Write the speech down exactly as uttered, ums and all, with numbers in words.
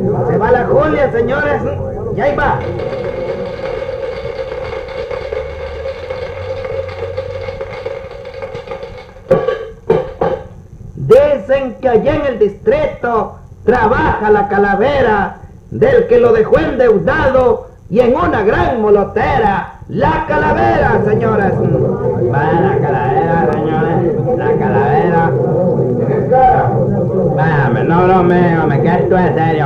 Se va la Julia, señores. Y ahí va. Dicen que allá en el distrito trabaja la calavera del que lo dejó endeudado y en una gran molotera. La calavera, señores. Va la calavera, señores. La calavera. Váyame, no bromeo, me que esto es serio.